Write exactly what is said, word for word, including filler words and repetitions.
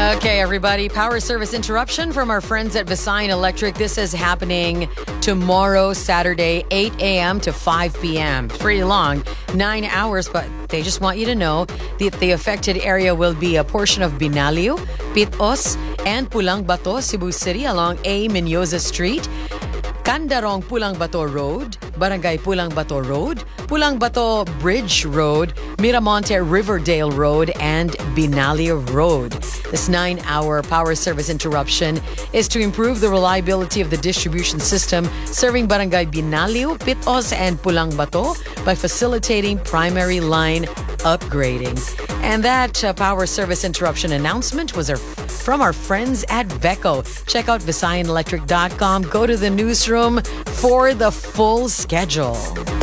Okay, everybody. Power service interruption from our friends at Visayan Electric. This is happening tomorrow, Saturday, eight a.m. to five p.m. Pretty long, nine hours, but they just want you to know that the affected area will be a portion of Binaliu, Pitos, and Pulang Bato, Cebu City along A. Menyoza Street, Candarong Pulang Bato Road, Barangay Pulang Bato Road, Pulang Bato Bridge Road, Miramonte Riverdale Road, and Binalia Road. This nine-hour power service interruption is to improve the reliability of the distribution system serving Barangay Binaliu, Pitos, and Pulang Bato by facilitating primary line upgrading. And that uh, power service interruption announcement was our, from our friends at Beko. Check out Visayan Electric dot com. Go to the newsroom for the full schedule.